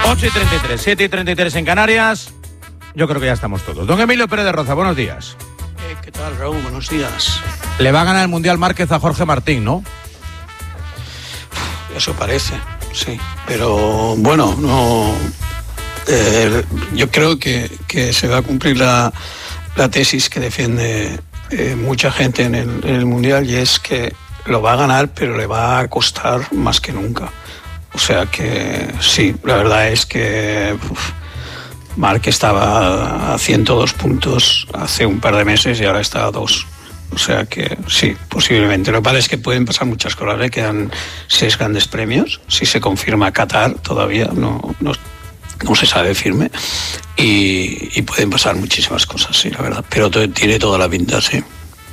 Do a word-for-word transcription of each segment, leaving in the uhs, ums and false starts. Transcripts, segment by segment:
ocho y treinta y tres, siete y treinta y tres en Canarias. Yo creo que ya estamos todos. Don Emilio Pérez de Roza, buenos días. Eh, ¿Qué tal, Raúl? Buenos días. Le va a ganar el Mundial Márquez a Jorge Martín, ¿no? Eso parece, sí. Pero bueno, no. Eh, yo creo que, que se va a cumplir la, la tesis que defiende eh, mucha gente en el, en el Mundial, y es que lo va a ganar, pero le va a costar más que nunca. O sea que sí, la verdad es que uf, Marc estaba a ciento dos puntos hace un par de meses y ahora está a dos. O sea que sí, posiblemente. Lo que pasa es que pueden pasar muchas cosas. Le quedan seis grandes premios. Si se confirma Qatar, todavía no, no, no se sabe firme. Y, y pueden pasar muchísimas cosas, sí, la verdad. Pero t- tiene toda la pinta, sí.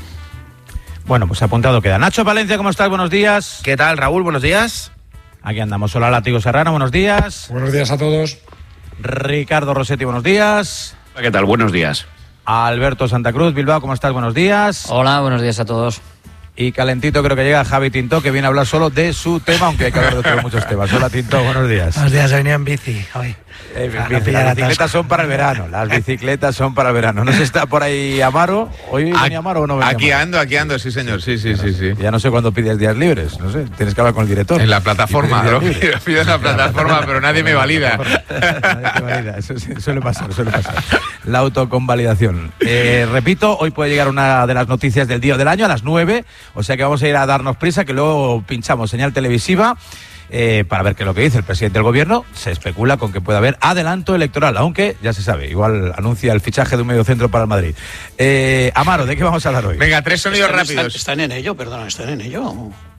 Bueno, pues apuntado queda. Nacho Valencia, ¿cómo estás? Buenos días. ¿Qué tal, Raúl? Buenos días. Aquí andamos. Hola, Látigo Serrano, buenos días. Buenos días a todos. Ricardo Rossetti, buenos días. ¿Qué tal? Buenos días. Alberto Santa Cruz, Bilbao, ¿cómo estás? Buenos días. Hola, buenos días a todos. Y calentito creo que llega Javi Tinto, que viene a hablar solo de su tema, aunque hay que hablar de otros muchos temas. Hola, Tinto, buenos días. Buenos días, he venido en bici hoy. Eh, bici, las bicicletas son para el verano, las bicicletas son para el verano. ¿No se está por ahí Amaro? ¿Hoy venía Amaro o no venía Aquí Amaro? ando, aquí ando, sí señor, sí, sí, sí, sí. Ya no sé cuándo pides días libres, no sé, tienes que hablar con el director. En la plataforma, lo pido, pido en la plataforma, pero nadie me valida. Nadie te valida, eso sí, suele pasar, suele pasar. La autoconvalidación. Eh, repito, hoy puede llegar una de las noticias del día o del año a las nueve, o sea que vamos a ir a darnos prisa, que luego pinchamos señal televisiva. Eh, para ver qué es lo que dice el presidente del gobierno. Se especula con que puede haber adelanto electoral, aunque ya se sabe, igual anuncia el fichaje de un mediocentro para el Madrid. eh, Amaro, ¿de qué vamos a hablar hoy? Venga, tres sonidos ¿Están, rápidos. Están, están en ello, perdona, están en ello.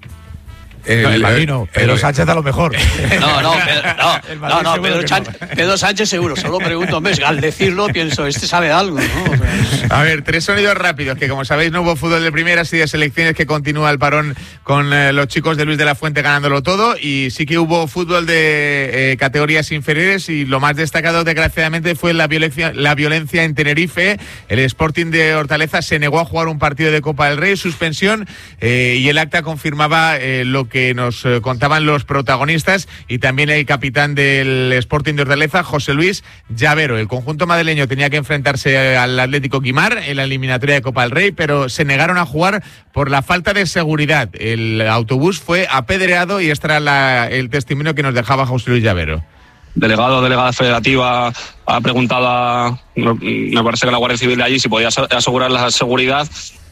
El, no, el Marino, Pedro el, Sánchez a lo mejor. No, no, Pedro, no, no, no Pedro, Sánchez, Pedro Sánchez seguro. Solo pregunto, ¿ves? Al decirlo pienso, este sabe algo, ¿no? O sea, a ver, tres sonidos rápidos, que como sabéis no hubo fútbol de primeras y de selecciones, que continúa el parón con eh, los chicos de Luis de la Fuente ganándolo todo, y sí que hubo fútbol de eh, categorías inferiores, y lo más destacado desgraciadamente fue la violencia, la violencia en Tenerife. El Sporting de Hortaleza se negó a jugar un partido de Copa del Rey, suspensión, eh, y el acta confirmaba eh, lo que que nos eh, contaban los protagonistas, y también el capitán del Sporting de Hortaleza, José Luis Llavero. El conjunto madrileño tenía que enfrentarse al Atlético Guimar en la eliminatoria de Copa del Rey, pero se negaron a jugar por la falta de seguridad. El autobús fue apedreado, y este era la, el testimonio que nos dejaba José Luis Llavero. Delegado o delegada federativa ha preguntado a, me parece que la Guardia Civil de allí, si podía asegurar la seguridad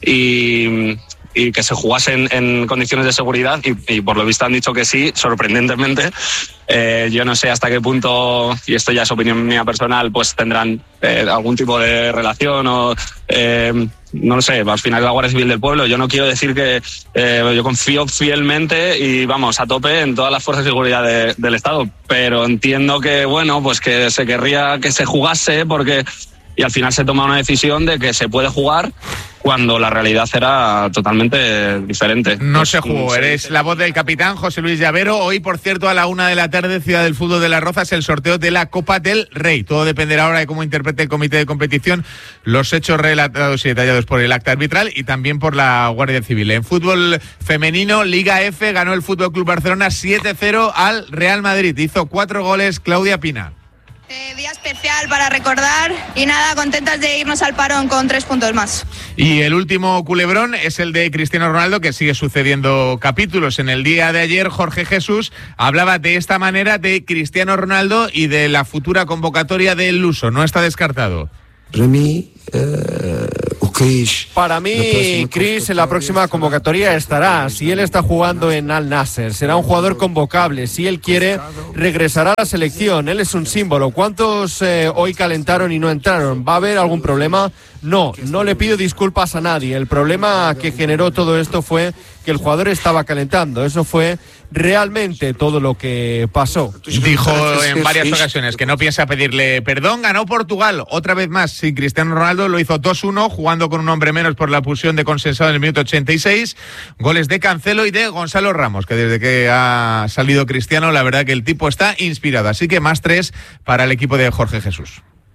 y... y que se jugase en, en condiciones de seguridad, y, y por lo visto han dicho que sí, sorprendentemente. Eh, yo no sé hasta qué punto, y esto ya es opinión mía personal, pues tendrán eh, algún tipo de relación o... Eh, no lo sé, al final es la Guardia Civil del pueblo. Yo no quiero decir que eh, yo confío fielmente y vamos a tope en todas las fuerzas de seguridad de, del Estado, pero entiendo que, bueno, pues que se querría que se jugase porque... y al final se toma una decisión de que se puede jugar cuando la realidad era totalmente diferente. No pues, se jugó, eres la voz del capitán José Luis Llavero. Hoy, por cierto, a la una de la tarde, Ciudad del Fútbol de Las Rozas, el sorteo de la Copa del Rey. Todo dependerá ahora de cómo interprete el comité de competición los hechos relatados y detallados por el acta arbitral y también por la Guardia Civil. En fútbol femenino, Liga F, ganó el Fútbol Club Barcelona siete cero al Real Madrid. Hizo cuatro goles Claudia Pina. Eh, día especial para recordar y nada, contentas de irnos al parón con tres puntos más. Y el último culebrón es el de Cristiano Ronaldo, que sigue sucediendo capítulos. En el día de ayer, Jorge Jesús hablaba de esta manera de Cristiano Ronaldo y de la futura convocatoria del Luso. No está descartado. Remy, eh, Para mí, Chris en la próxima convocatoria estará. Si él está jugando en Al Nasser, será un jugador convocable. Si él quiere, regresará a la selección. Él es un símbolo. ¿Cuántos eh, hoy calentaron y no entraron? ¿Va a haber algún problema? No, no le pido disculpas a nadie. El problema que generó todo esto fue que el jugador estaba calentando. Eso fue realmente todo lo que pasó. Dijo en varias ocasiones que no piensa pedirle perdón. Ganó Portugal otra vez más. Sí, Cristiano Ronaldo lo hizo dos uno, jugando con un hombre menos por la expulsión de Consensado en el minuto ochenta y seis. Goles de Cancelo y de Gonzalo Ramos, que desde que ha salido Cristiano, la verdad que el tipo está inspirado. Así que más tres para el equipo de Jorge Jesús.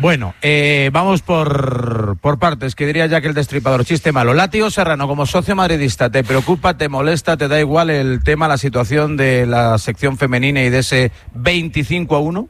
Bueno, eh, vamos por, por partes, que diría ya que el destripador, chiste malo. Látigo Serrano, como socio madridista, ¿te preocupa, te molesta, te da igual el tema, la situación de la sección femenina y de ese veinticinco a uno?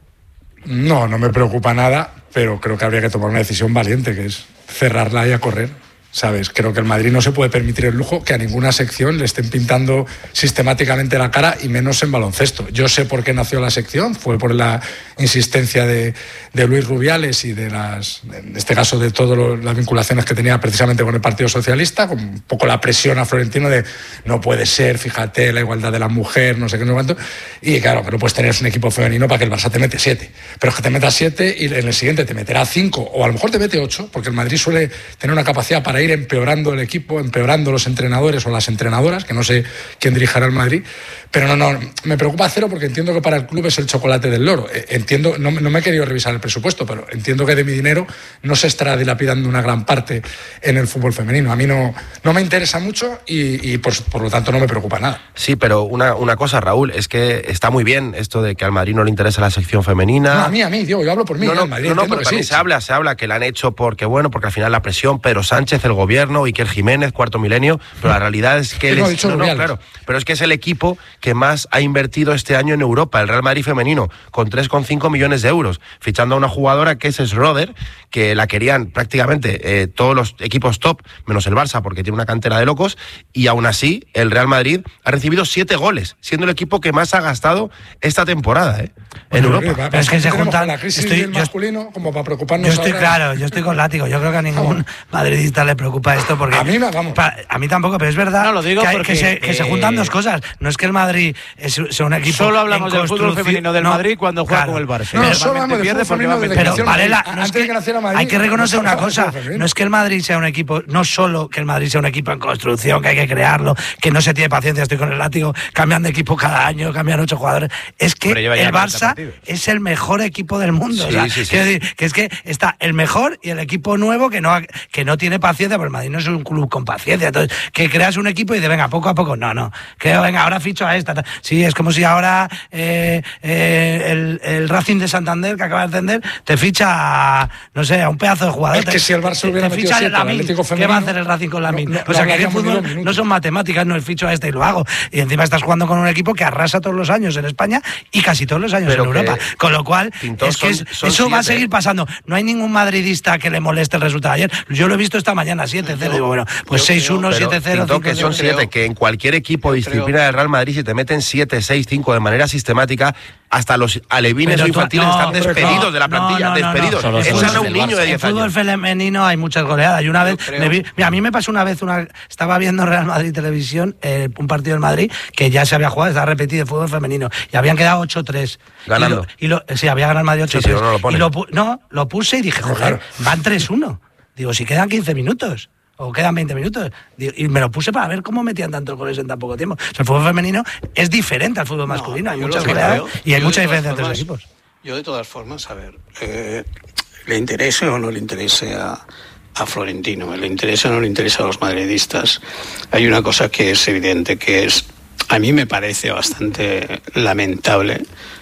No, no me preocupa nada, pero creo que habría que tomar una decisión valiente, que es cerrarla y a correr. ¿Sabes? Creo que el Madrid no se puede permitir el lujo que a ninguna sección le estén pintando sistemáticamente la cara, y menos en baloncesto. Yo sé por qué nació la sección, fue por la insistencia de, de Luis Rubiales y de las, en este caso de todas las vinculaciones que tenía precisamente con el Partido Socialista, con un poco la presión a Florentino de no puede ser, fíjate, la igualdad de la mujer, no sé qué, no sé cuánto. Y claro, que no puedes tener un equipo femenino para que el Barça te mete siete. Pero es que te meta siete y en el siguiente te meterá cinco, o a lo mejor te mete ocho, porque el Madrid suele tener una capacidad para ir empeorando el equipo, empeorando los entrenadores o las entrenadoras, que no sé quién dirigirá el Madrid, pero no, no, me preocupa cero, porque entiendo que para el club es el chocolate del loro. Entiendo, no, no me he querido revisar el presupuesto, pero entiendo que de mi dinero no se estará dilapidando una gran parte en el fútbol femenino. A mí no, no me interesa mucho y, y por, por lo tanto no me preocupa nada. Sí, pero una, una cosa, Raúl, es que está muy bien esto de que al Madrid no le interesa la sección femenina. No, a mí, a mí, Diego, yo hablo por mí. No, no, ¿eh? Madrid, no, no, pero que también sí. se habla, se habla que la han hecho porque, bueno, porque al final la presión, Pedro Sánchez, el gobierno, Iker Jiménez, Cuarto Milenio, pero la realidad es que... Sí, no, les, dicho no, no, claro, pero es que es el equipo que más ha invertido este año en Europa, el Real Madrid femenino, con tres coma cinco millones de euros, fichando a una jugadora que es Schroeder, que la querían prácticamente eh, todos los equipos top, menos el Barça, porque tiene una cantera de locos, y aún así el Real Madrid ha recibido siete goles, siendo el equipo que más ha gastado esta temporada, ¿eh? En Bueno, Europa. Pero es que se juntan... la crisis estoy, del yo, masculino como para preocuparnos. Yo estoy ahora. claro, yo estoy con látigo. Yo creo que a ningún madridista le preocupa esto, porque a mí, vamos. Pa, a mí tampoco, pero es verdad no, lo digo que, hay, porque, que, se, que eh, se juntan dos cosas. No es que el Madrid es, sea un equipo. Solo hablamos del fútbol femenino del no, Madrid cuando juega claro, con el Barça. No, pero, solo hablamos del fútbol femenino de pero la Varela, Madrid. no es Antes de que, que naciera Madrid, hay que reconocer no una hablamos del cosa. fútbol femenino. No es que el Madrid sea un equipo, no solo que el Madrid sea un equipo en construcción, que hay que crearlo, que no se tiene paciencia, estoy con el látigo, cambian de equipo cada año, cambian ocho jugadores. Es que el Barça es el mejor equipo del mundo. Sí, o sea, sí, sí. quiero decir, que es que está el mejor y el equipo nuevo que no, ha, que no tiene paciencia, porque el Madrid no es un club con paciencia. Entonces, que creas un equipo y de venga, poco a poco, no, no. Creo, venga, ahora ficho a esta. Sí, es como si ahora eh, eh, el, el Racing de Santander, que acaba de ascender, te ficha a, no sé, a un pedazo de jugador. Es que te, si el Barça hubiera te metido ficha siete, el el Atlético Lamin. ¿Qué va a hacer el Racing con Lamin? No, no, o sea, que el hablaríamos fútbol ni un minuto. no son matemáticas, no, el ficho a este y lo hago. Y encima estás jugando con un equipo que arrasa todos los años en España y casi todos los años Pero en que, Europa. Con lo cual, Pintor, es que son- es, son eso va a siete. seguir pasando. No hay ningún madridista que le moleste el resultado de ayer. Yo lo he visto esta mañana, siete cero. Digo, bueno, pues yo seis uno, Pero, siete cero, Pinto, que son siete, que en cualquier equipo de disciplina del Real Madrid, si te meten siete, seis, cinco de manera sistemática, hasta los alevines Pero o tú- infantiles no, están pero despedidos no, de la plantilla, no, no, no, despedidos. no. Echan a un niño de En diez fútbol años. femenino hay muchas goleadas. Y una vez, me vi, mira, a mí me pasó una vez, una estaba viendo Real Madrid Televisión, eh, un partido del Madrid, que ya se había jugado, estaba repetido de fútbol femenino, y habían quedado ocho tres. Ganando. Y lo, y lo, sí, había ganado el Madrid ocho tres. Sí, sí, no lo pone. y lo, pu- no, lo puse y dije, joder, van tres uno. Digo, si quedan quince minutos. O quedan veinte minutos. Digo, y me lo puse para ver cómo metían tantos goles en tan poco tiempo. O sea, el fútbol femenino es diferente al fútbol masculino. Hay yo muchas lo que goleadas creo- y hay yo mucha de todas diferencia entre los formas- equipos. Yo de todas formas, a ver, eh, le interese o no le interese a, a Florentino, le interese o no le interese a los madridistas, hay una cosa que es evidente, que es, a mí me parece bastante lamentable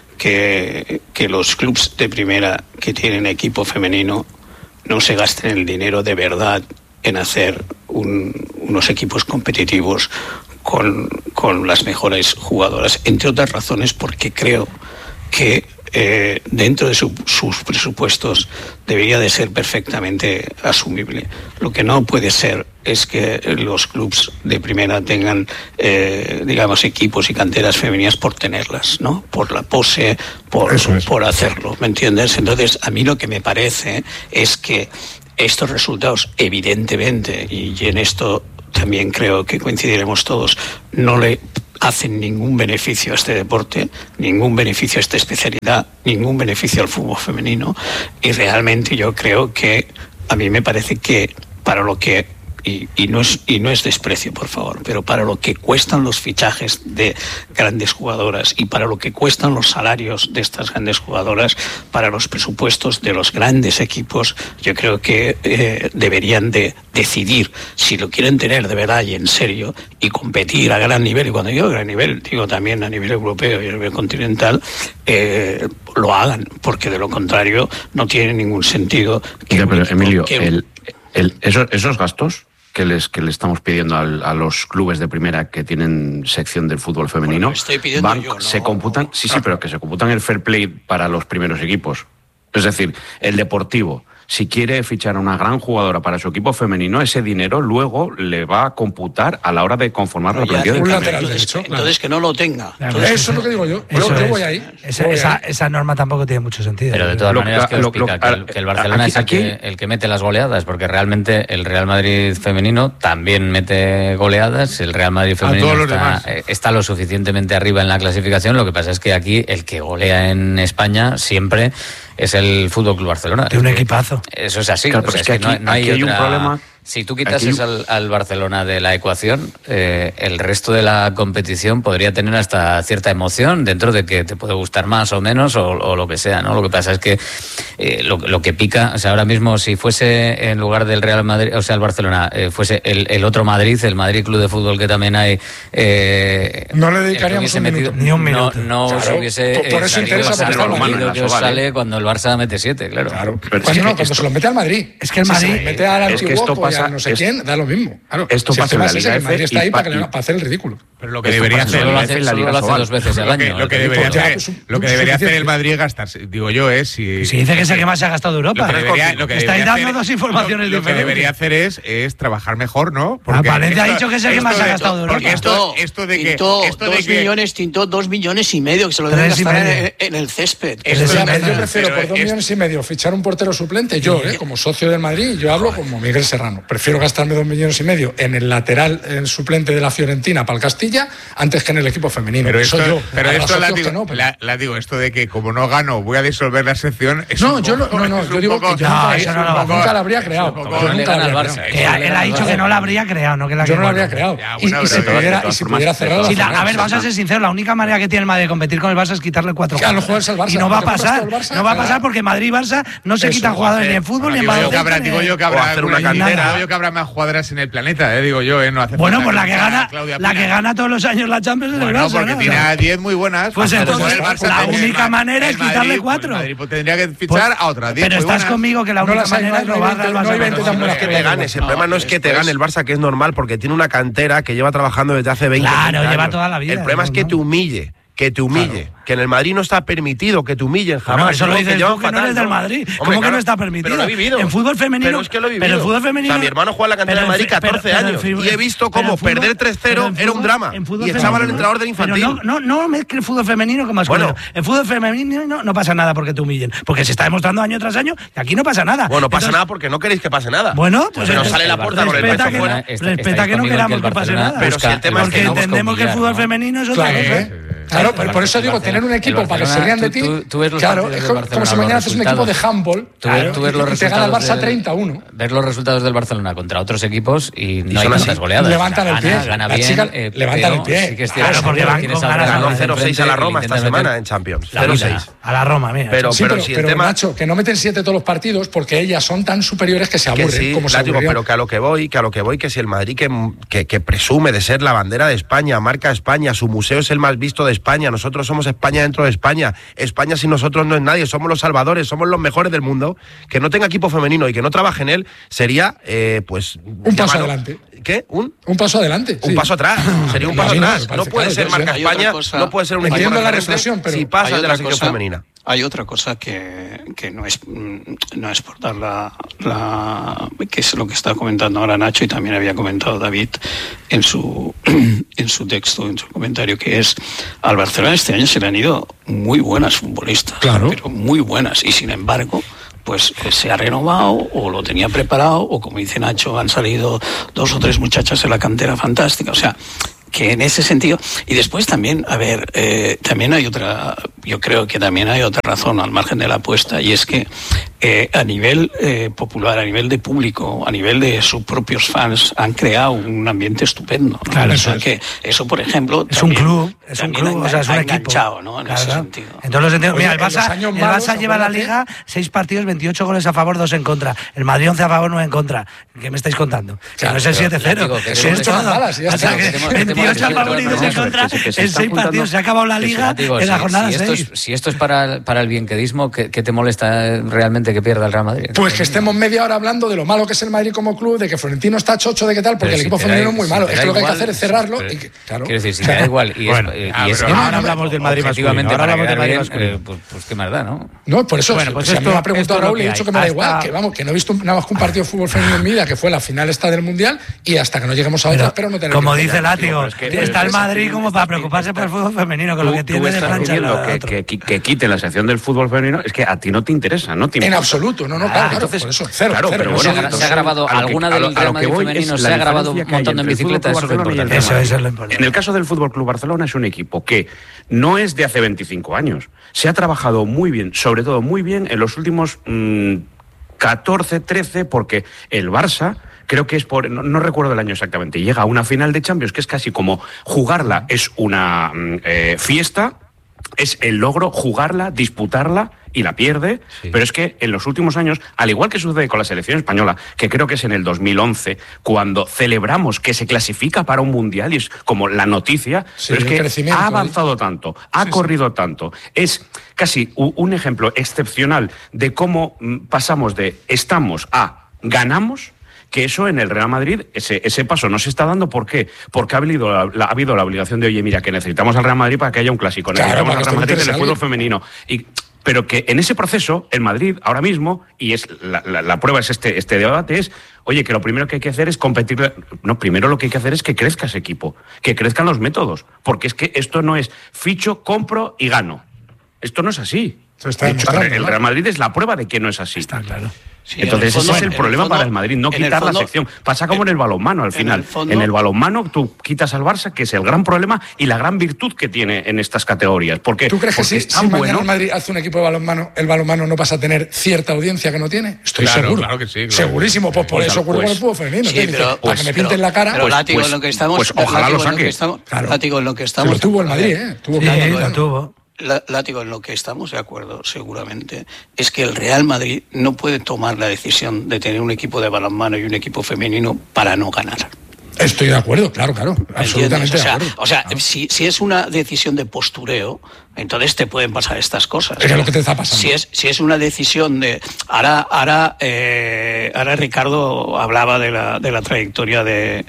que, que los clubs de primera que tienen equipo femenino no se gasten el dinero de verdad en hacer un, unos equipos competitivos con, con las mejores jugadoras, entre otras razones porque creo que eh, dentro de su, sus presupuestos debería de ser perfectamente asumible. Lo que no puede ser es que los clubs de primera tengan, eh, digamos, equipos y canteras femeninas por tenerlas, ¿no? Por la pose, por, Eso es. por hacerlo, ¿me entiendes? Entonces, a mí lo que me parece es que estos resultados, evidentemente, y en esto también creo que coincidiremos todos, no le hacen ningún beneficio a este deporte, ningún beneficio a esta especialidad, ningún beneficio al fútbol femenino, y realmente yo creo que a mí me parece que para lo que y, y, no es, y no es desprecio, por favor, pero para lo que cuestan los fichajes de grandes jugadoras y para lo que cuestan los salarios de estas grandes jugadoras, para los presupuestos de los grandes equipos, yo creo que eh, deberían de decidir si lo quieren tener de verdad y en serio y competir a gran nivel, y cuando digo gran nivel, digo también a nivel europeo y a nivel continental, eh, lo hagan, porque de lo contrario no tiene ningún sentido. Que ya, pero equipo, Emilio, que... el, el, esos, esos gastos que les que le estamos pidiendo al, a los clubes de primera que tienen sección del fútbol femenino, bueno, estoy pidiendo van, yo, ¿no? se computan, sí, sí, pero que se computan el fair play para los primeros equipos. Es decir, el Deportivo, si quiere fichar a una gran jugadora para su equipo femenino, ese dinero luego le va a computar a la hora de conformar la plantilla del entonces, campeonato. entonces, entonces que no lo tenga. Entonces, eso es lo que digo yo. Yo, Eso yo es. voy ahí. Esa, voy esa, ahí. esa norma tampoco tiene mucho sentido. Pero de todas Lo- maneras, que lo- os pica lo- que, el, que el Barcelona aquí- es el que, aquí- el que mete las goleadas, porque realmente el Real Madrid femenino también mete goleadas. El Real Madrid femenino todos los está, demás. eh, está lo suficientemente arriba en la clasificación. Lo que pasa es que aquí el que golea en España siempre es el Fútbol Club Barcelona. De un Es que equipazo. Eso es así. Claro, O sea, pero es que no, aquí- no hay aquí hay un otra- problema. Si tú quitases Aquí- al, al Barcelona de la ecuación, eh, el resto de la competición podría tener hasta cierta emoción, dentro de que te puede gustar más o menos o, o lo que sea, ¿no? Lo que pasa es que eh, lo, lo que pica, o sea, ahora mismo si fuese en lugar del Real Madrid, o sea, el Barcelona, eh, fuese el, el otro Madrid, el Madrid Club de Fútbol que también hay, eh, No le el que dedicaríamos hubiese un metido- minuto. Ni un minuto. No, no os Claro, hubiese por- por eh, eso salido interesa ese porque está Romano en partido la que os Soba, ¿eh? sale cuando el Barça mete siete, claro. Claro. Pero Pues es no, que cuando esto- se lo mete al Madrid. Es que el Si se Madrid- lo mete al es que esto antiguo, pues, pasa- a no sé es- quién, da lo mismo. Claro. Esto Si el pasa en tema la es ese, Liga que el Madrid F está ahí y para, pa- que le- para hacer el ridículo. Pero lo que Esto debería pasa hacer, Solo lo en hace, la solo Liga lo hace Sobal. dos veces al lo que, año. lo que el debería equipo. Ya, hacer, pues, lo que pues, debería hacer suficiente. el Madrid es gastarse, digo yo, es si, Si dice que es el que más se ha gastado de Europa. lo que debería, lo que Estáis debería dando hacer- dos informaciones lo, lo que diferentes. debería hacer es, es trabajar mejor, ¿no? Ah, Valencia ha dicho que es el que esto más ha de- gastado de Europa. porque esto, esto de que, Tintó esto de dos que millones, tintó dos millones y medio, que se lo Tres deben y gastar medio. en, en el césped. Esto Tres y de- medio. Yo prefiero pero por dos es- millones y medio fichar un portero suplente, yo, eh, como socio del Madrid, yo hablo como Miguel Serrano. Prefiero gastarme dos millones y medio en el lateral en suplente de la Fiorentina para el Castilla antes que en el equipo femenino. Pero Eso esto, yo. pero Habrá esto la socios digo, que no, pero- la, la digo, esto de que como no gano voy a disolver la sección. Es No, un yo poco- no, no, no, es yo un digo poco- que yo No, nunca, eso no lo va a hacer. nunca la habría creado. Es un poco- Yo Como le nunca gana la al habría Barça. creado. Que él ha dicho que no la habría creado, no que la Yo no la habría bueno. creado. Ya, Y, bueno, y pero si de- pudiera, de y todas si formas, pudiera de cerrar todas Sí, la- cerrar. a ver, vamos a ser sinceros, la única manera que tiene el Madrid de competir con el Barça es quitarle cuatro Claro, jugadores. juegas al Barça, Y no va a te compras pasar. todo el Barça, No va a claro. pasar porque Madrid y Barça no se Eso, quitan o jugadores hacer- ni en fútbol ni en digo yo que baloncesto. habrá, ni digo en- yo que o habrá hacer una alguna- cantera. digo yo que habrá más jugadoras en el planeta, eh, digo yo, eh, no hace Bueno, falta pues la que fichar a gana, Claudia la Pina. que gana todos los años la Champions es el Bueno, Barça, porque ¿no? tiene a diez muy buenas. Pues Pero entonces, el Barça la tiene- única el manera es Madrid, quitarle pues, cuatro. el Madrid pues tendría que fichar Pues- a otras diez Pero muy estás buenas. conmigo que la No única las hay, manera no es hay- no hay robarle al veinte- no hay Barça. veinte tan buenas que que te tengo. ganes. El problema no es que te gane el Barça, que es normal, porque tiene una cantera que lleva trabajando desde hace veinte Claro, años. lleva toda la vida, El problema es es que normal. te humille. Que te humille, que en el Madrid no está permitido que te humillen jamás. No, eso lo ¿no? dices llevan tú, que no fatal, eres del Madrid. Hombre, ¿Cómo que claro, no está permitido? Pero lo he vivido. En fútbol femenino- Pero es que lo he vivido. pero en fútbol femenino- O sea, mi hermano juega en la cantera pero del Madrid en fi- pero- catorce pero en años. fútbol- Y he visto pero en cómo fútbol- perder tres pero cero en era un fútbol- drama. en fútbol Y echaban al femenino- entrenador del pero infantil. no, no, no mezcle el fútbol femenino con masculino. Bueno. En fútbol femenino no, no pasa nada porque te humillen. Porque se está demostrando año tras año y aquí no pasa nada. Bueno, pasa Entonces, nada porque no queréis que pase nada. Bueno, pues Se nos entonces, sale la puerta con el respeta pecho que, fuera. no- respeta que no queramos que, pase nada. Pero si el tema es porque que no entendemos que el fútbol femenino es otra Claro, cosa. ¿eh? Claro, pero por eso digo, tener un equipo para que se rían de ti. Tú, tú ves los Claro, partidos es del como, Barcelona, como si mañana los haces un equipo de resultados. handball Tú, ves- claro, tú ves los y te gana el resultados Barça del- treinta a uno. Ves los resultados del Barcelona contra otros equipos y no hay son así. tantas goleadas. Levantan el Gana, pie. Gana La bien. chica eh, levantan pero el pie. Sí que es Claro, cierto, porque siempre van tienes con al ganas. Real Ganó Madrid cero seis a la enfrente y Roma esta intenta meter semana en Champions. la cero vida. seis. A la Roma, mira. Pero, Sí, pero, pero, si pero, el tema. Nacho, que no meten siete todos los partidos porque ellas son tan superiores que se Que aburren. sí, como se la digo, aburrían. pero que a lo que voy, que a lo que voy, que si el Madrid que, que, que presume de ser la bandera de España, marca España, su museo es el más visto de España, nosotros somos España dentro de España, España sin nosotros no es nadie, somos los salvadores, somos los mejores del mundo, que no tenga equipo femenino y que no trabaje en él sería, eh, pues... Un paso llamarlo- adelante. ¿Qué? ¿Un? Un paso adelante. Un sí. paso atrás, sería un Sí, paso sí, atrás. me No parece puede claro, ser sí, marca sí. Hay otra España, cosa- no puede ser un Entiendo equipo la referente reflexión, pero si Hay pasa de otra la sección cosa- femenina. Hay otra cosa que, que no es mm, no es por dar la, la que es lo que está comentando ahora Nacho y también había comentado David en su en su texto, en su comentario, que es al Barcelona este año se le han ido muy buenas futbolistas, Claro. pero muy buenas, y sin embargo pues eh, se ha renovado o lo tenía preparado o, como dice Nacho, han salido dos o tres muchachas en la cantera fantástica, o sea que en ese sentido, y después también, a ver, eh, también hay otra, yo creo que también hay otra razón al margen de la apuesta, y es que eh, a nivel eh, popular, a nivel de público, a nivel de sus propios fans, han creado un ambiente estupendo, ¿no? Claro, o eso sea es. que eso, por ejemplo, es también, un club, es un club, ha, o sea, es un ha equipo. enganchado, ¿no? En Claro, ese sentido. En todos los sentidos. Oye, Mira, el Barça, el malos, Barça lleva la Liga seis partidos, veintiocho goles a favor, dos en contra. El Madrid once a favor, nueve en contra. ¿Qué me estáis contando? Que Claro, no es el siete cero. que Es tenemos- todo. malas, ya O sea, está. que Tenemos- veintiocho a tenemos- favor y dos en tenemos- contra. que se- que se En está seis juntando- partidos se ha acabado la Que sí, Liga digo, en la si- jornada si esto seis. es, si esto es para, para el bienquedismo, ¿qué, qué te molesta realmente que pierda el Real Madrid? Pues que estemos media hora hablando de lo malo que es el Madrid como club, de que Florentino está chocho, de qué tal, porque Pero el si equipo te da- femenino es muy si malo. te Es da que lo que hay que igual, hacer es si- cerrarlo. pero- Y que, claro. Quiero decir, si te da igual y, Bueno, es, y ah, es pero ahora hablamos del Madrid objetivamente masculino, para ahora hablamos quedar del Madrid bien, masculino. eh, pues, pues qué más da, ¿no? No, por eso, Bueno, pues si a mí esto- me ha preguntado esto es lo Raúl y que he dicho hay. que me da Hasta- igual, que vamos, que no he visto nada más que un partido de fútbol femenino en mi vida, que fue la final esta del Mundial, y hasta que no lleguemos a otra, Pero, espero no tener como que dice cambiar. Látigo, pero es que- está el es- Madrid como para preocuparse por el fútbol femenino, con lo Tú- que tú tiene de estás plancha. diciendo la que, otra. que, que, que quite la sección del fútbol femenino, es que a ti no te interesa, no te En importa. absoluto, no, no, claro, claro, entonces, por eso, cero, claro, cero, pero no bueno, se, ha, sé, se ha grabado a lo que- alguna a lo- del a lo Real que Madrid voy femenino, es se la ha grabado diferencia que hay montando en entre el bicicleta, Fútbol eso es lo Club Barcelona y el importante. Eso, eso es lo importante. En el caso del Fútbol Club Barcelona es un equipo que no es de hace veinticinco años. Se ha trabajado muy bien, sobre todo muy bien en los últimos mmm, catorce, trece, porque el Barça, creo que es por, no, no recuerdo el año exactamente, llega a una final de Champions que es casi como jugarla, es una mm, eh, fiesta, es el logro jugarla, disputarla y la pierde, Sí. pero es que en los últimos años, al igual que sucede con la selección española, que creo que es en el dos mil once, cuando celebramos que se clasifica para un mundial y es como la noticia, Sí, pero el es que crecimiento, ha ¿eh? avanzado tanto, ha Sí, sí. corrido tanto, es casi u- un ejemplo excepcional de cómo mm, pasamos de estamos a ganamos, que eso en el Real Madrid, ese, ese paso no se está dando. ¿Por qué? Porque ha habido, la, la- ha habido la obligación de, oye, mira, que necesitamos al Real Madrid para que haya un clásico, Claro, necesitamos para al que Real Madrid en esté el fútbol interesante. femenino. Y, pero que en ese proceso, el Madrid, ahora mismo, y es la, la- la prueba es este, este debate, es, oye, que lo primero que hay que hacer es competir. No, primero lo que hay que hacer es que crezca ese equipo, que crezcan los métodos, porque es que esto no es ficho, compro y gano. Esto no es así. Se está De hecho, demostrando, el ¿no? Real Madrid es la prueba de que no es así. Está claro. Sí, en el Entonces fondo- ese es el en el problema fondo- para el Madrid, no en el quitar fondo- la sección. Pasa como en el balonmano al en final. el fondo- En el balonmano tú quitas al Barça, que es el gran problema y la gran virtud que tiene en estas categorías. Porque, ¿Tú crees que porque si, es tan si mañana bueno. el Madrid hace un equipo de balonmano, el balonmano no pasa a tener cierta audiencia que no tiene? Estoy Claro, seguro. claro que sí, claro. Segurísimo, pues por Pues, eso ocurre con pues, el fútbol femenino. Sí, ¿Qué dices? pero- para pues, que me pero- pinten la cara. Pero Pues- Látigo, pues- en lo que estamos, pues ojalá Látigo, lo en lo saque. que estamos, Claro. Látigo, en lo que Se estamos. lo tuvo el a Madrid, ver, ¿eh? Tuvo Sí, que- lo tuvo. La- Látigo, en lo que estamos de acuerdo, seguramente, es que el Real Madrid no puede tomar la decisión de tener un equipo de balonmano y un equipo femenino para no ganar. Estoy de acuerdo, claro, claro. ¿Me Absolutamente entiendes? O sea, de acuerdo. o sea si, si es una decisión de postureo, entonces te pueden pasar estas cosas. Es lo que te está pasando. Si es, si es una decisión de... Ahora, ahora, eh, ahora Ricardo hablaba de la, de la trayectoria de,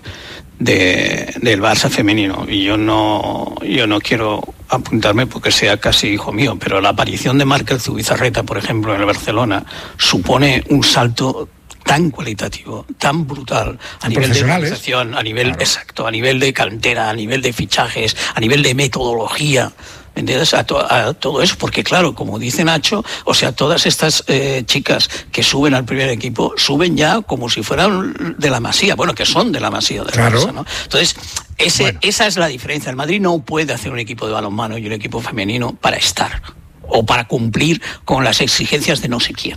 de, del Barça femenino y yo no, yo no quiero apuntarme porque sea casi hijo mío, pero la aparición de Markel Zubizarreta, por ejemplo, en el Barcelona, supone un salto tan cualitativo, tan brutal, a nivel de Profesionales. organización, a nivel Claro. exacto, a nivel de cantera, a nivel de fichajes, a nivel de metodología. ¿Me entiendes? A, to- a todo eso, porque claro, como dice Nacho, o sea, todas estas eh, chicas que suben al primer equipo, suben ya como si fueran de la Masía, bueno, que son de la Masía del Claro. Barça, ¿no? Entonces, ese, esa es la diferencia. El Madrid no puede hacer un equipo de balonmano y un equipo femenino para estar, o para cumplir con las exigencias de no sé quién.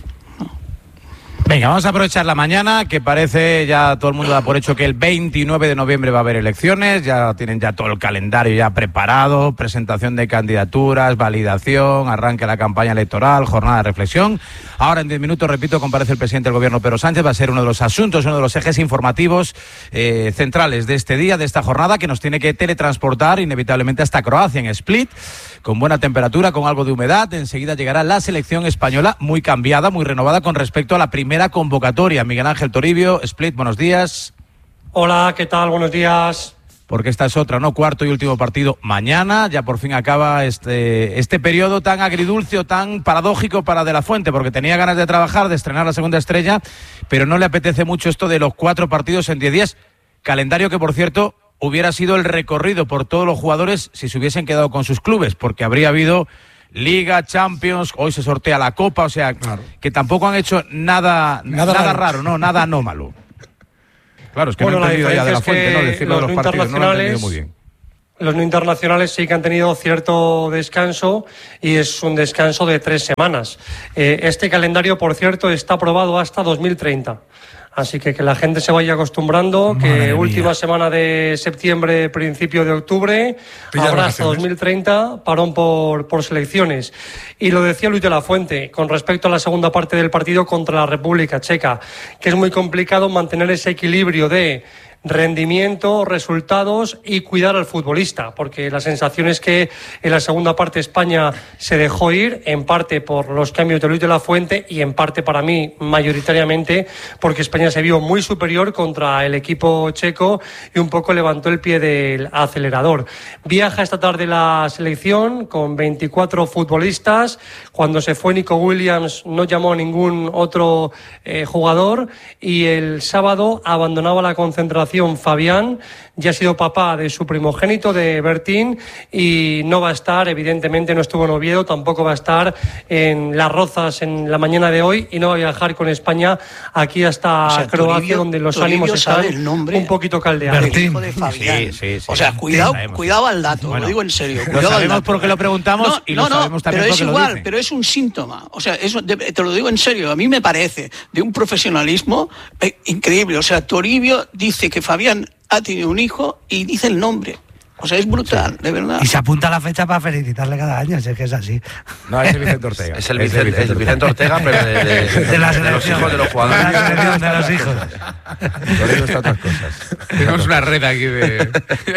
Venga, vamos a aprovechar la mañana, que parece ya todo el mundo da por hecho que el veintinueve de noviembre va a haber elecciones, ya tienen ya todo el calendario ya preparado, presentación de candidaturas, validación, arranque la campaña electoral, jornada de reflexión. Ahora en diez minutos, repito, comparece el presidente del gobierno Pedro Sánchez, va a ser uno de los asuntos, uno de los ejes informativos eh, centrales de este día, de esta jornada, que nos tiene que teletransportar inevitablemente hasta Croacia, en Split, con buena temperatura, con algo de humedad. Enseguida llegará la selección española, muy cambiada, muy renovada con respecto a la primera convocatoria. Miguel Ángel Toribio, Split, buenos días. Hola, ¿qué tal? Buenos días. Porque esta es otra, ¿no? Cuarto y último partido mañana. Ya por fin acaba este, este periodo tan agridulce o tan paradójico para De La Fuente, porque tenía ganas de trabajar, de estrenar la segunda estrella, pero no le apetece mucho esto de los cuatro partidos en diez días. Calendario que, por cierto, hubiera sido el recorrido por todos los jugadores si se hubiesen quedado con sus clubes, porque habría habido Liga, Champions, hoy se sortea la Copa, o sea, claro, que tampoco han hecho nada, nada, nada raro. raro, no, nada anómalo. Claro, es que bueno, no he entendido ya De La es Fuente, que ¿no? Decirlo de los partidos, no lo he entendido muy bien. Los no internacionales sí que han tenido cierto descanso y es un descanso de tres semanas. Eh, este calendario, por cierto, está aprobado hasta dos mil treinta. Así que que la gente se vaya acostumbrando, Madre que mía. última semana de septiembre, principio de octubre, Pilla habrá hasta vacaciones. dos mil treinta parón por, por selecciones. Y lo decía Luis de la Fuente, con respecto a la segunda parte del partido contra la República Checa, que es muy complicado mantener ese equilibrio de rendimiento, resultados y cuidar al futbolista, porque la sensación es que en la segunda parte España se dejó ir, en parte por los cambios de Luis de la Fuente y en parte para mí mayoritariamente porque España se vio muy superior contra el equipo checo y un poco levantó el pie del acelerador. Viaja esta tarde la selección con veinticuatro futbolistas. Cuando se fue Nico Williams no llamó a ningún otro eh, jugador y el sábado abandonaba la concentración Fabián, ya ha sido papá de su primogénito, de Bertín, y no va a estar, evidentemente no estuvo en Oviedo, tampoco va a estar en Las Rozas en la mañana de hoy y no va a viajar con España aquí hasta O sea, Croacia, Toribio- donde los Toribio ánimos sabe están el nombre un poquito caldeados. del hijo de Fabián. Sí, sí, sí. O sea, cuidado, Sabemos. cuidado al dato, Bueno, lo digo en serio. lo Cuidado al sabemos dato. porque lo preguntamos No, y no, lo no, sabemos también pero es porque lo igual, dicen. pero es un síntoma. O sea, eso de- te lo digo en serio. A mí me parece de un profesionalismo eh, increíble. O sea, Toribio dice que Fabián ha tenido un hijo y dice el nombre. O sea, es brutal, de verdad. Y se apunta la fecha para felicitarle cada año, si es que es así. No, es el Vicente Ortega. Es el Vicente, es el Vicente Ortega, pero de, de- De la de los selección. hijos de los De jugadores. la selección de los hijos. Toribio está otras cosas. Tenemos una red aquí de...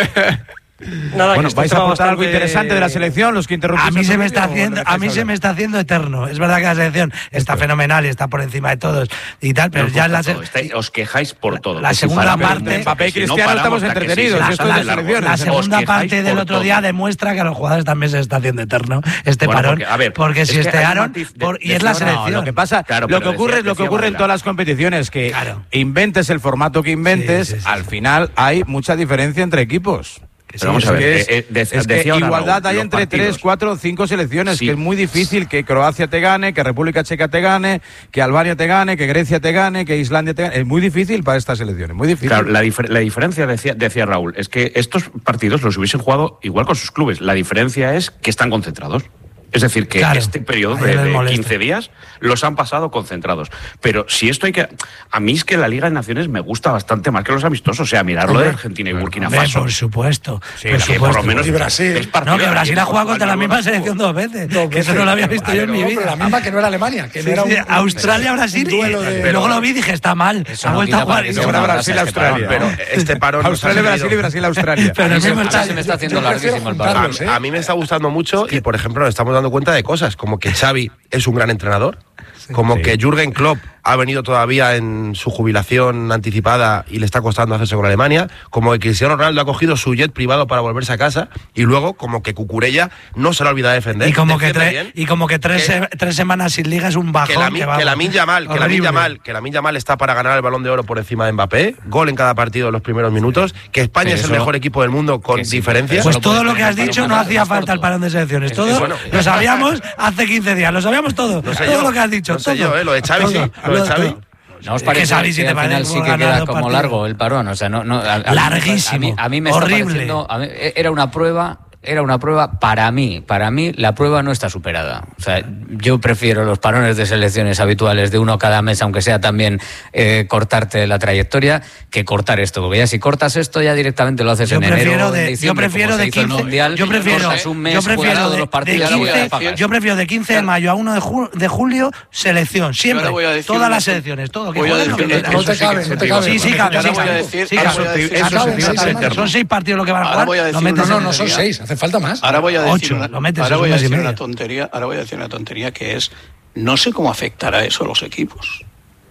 Nada, Bueno, que este vais a tema aportar algo bastante- interesante de la selección, los que interrumpís. A mí se me está Toribio, haciendo, ¿o no a mí dejáis se me hablar? está haciendo eterno. Es verdad que la selección está fenomenal y está por encima de todos y tal, pero Os ya la gusta se- todo, estáis- os quejáis por todo. la Que si segunda paramos, parte- que Mbappé y si no Cristiano paramos, estamos hasta que entretenidos, seis esto meses es de largos. selecciones. la Os segunda quejáis parte del por otro todo. día demuestra que a los jugadores también se está haciendo eterno este Bueno, parón, porque, a ver, porque es si que hay un estearon matiz de- por- y de- es la no, no, selección. No, lo que pasa, Claro, lo pero que ocurre decía- es lo que decía ocurre en Varela. todas las competiciones, que Claro. inventes el formato que inventes, Sí, sí, sí. al final hay mucha diferencia entre equipos. Pero vamos Es a ver, que es, eh, eh, de- es que decía ahora igualdad Raúl, hay los entre partidos. tres, cuatro, cinco selecciones, Sí. que es muy difícil que Croacia te gane, que República Checa te gane, que Albania te gane, que Grecia te gane, que Islandia te gane. Es muy difícil para estas selecciones, muy difícil. Claro, la, difer- la diferencia, decía, decía Raúl, es que estos partidos los hubiesen jugado igual con sus clubes. La diferencia es que están concentrados. Es decir, que Claro, este periodo a de, ellos les de molesta. quince días los han pasado concentrados. Pero si esto hay que... A mí es que la Liga de Naciones me gusta bastante más que los amistosos. O sea, mirarlo de Argentina y Burkina Hombre, Faso. por supuesto. Sí, por que Que supuesto. por lo menos Y Brasil. es partido No, que de Brasil ha tiempo, jugado contra la Juan, misma luego- selección dos veces. Dos que eso veces. no lo había visto yo en mi No, pero vida. la misma que no era Alemania, que Sí, no era sí, un, Australia, Brasil, y, duelo de- y luego lo vi y dije, está mal. Eso Ha no vuelto a quita jugar. para que y sea digo, una Ahora grasa Brasil, este parón, Australia. Pero este parón nos ha Australia, servido- Brasil y Brasil, Australia. Pero A mí el se- mismo a mí se estadio. me está haciendo Yo prefiero larguísimo el juntarlos, parón. A, ¿eh? a mí me está gustando mucho y, por ejemplo, nos estamos dando cuenta de cosas, como que Xavi es un gran entrenador, como Sí. que Jürgen Klopp ha venido todavía en su jubilación anticipada y le está costando hacerse con Alemania, como que Cristiano Ronaldo ha cogido su jet privado para volverse a casa y luego como que Cucurella no se le olvida de defender. Y como que, Defiende tres, bien. y como que tres, Que- se- tres semanas sin liga es un bajón. que la, que vamos, que la Min Yamal, que la Min horrible. Yamal, que la Min Yamal está para ganar el Balón de Oro por encima de Mbappé, gol en cada partido en los primeros minutos, que España Pero es el eso- mejor equipo del mundo con que sí, diferencia. pero Pues no todo puede lo que ser has un dicho parón no más hacía falta corto. el parón de selecciones. Es- Todo es bueno. lo sabíamos hace quince días, lo sabíamos todo. No sé todo yo, lo que has dicho. no sé todo. yo, eh, lo de Xavi sí, Todo, lo de Xavi. todo. ¿No os Es que parece Xavi, que, si te al parece final que sí que ganar queda dos como partidos? largo el parón? O sea, no, no, a, a- Larguísimo. A mí, a mí me está Horrible. pareciendo... a mí- era una prueba... Era una prueba para mí, para mí la prueba no está superada. O sea, yo prefiero los parones de selecciones habituales de uno cada mes, aunque sea también eh, cortarte la trayectoria, que cortar esto. Porque ya si cortas esto ya directamente lo haces Yo en prefiero enero, de- en yo diciembre, prefiero como se de hizo el quince Mundial, yo prefiero, cortas un mes, yo juegas prefiero todos de, los de partidos y quince, luego ya pagas. yo prefiero de quince de mayo a uno de, ju- de julio selección, siempre, ahora voy a decir todas una las cosa. selecciones, todo. Que Voy a jueguen lo que decir una quieran. No te cabe, no te cabe. Sí, sí, cabe, Ahora sí, voy a cabe. decir- Sí, ahora cabe. voy a decir- Acaba acaba en en seis seis semanas. semanas. Son seis partidos lo que van a Ahora jugar. voy a decir lo una metes No, en no, no son tontería. seis, hace falta más. Ahora voy a decir Ocho, una, lo metes, ahora es voy un a mes y decir medio. una tontería, ahora voy a decir una tontería que es no sé cómo afectará eso a los equipos.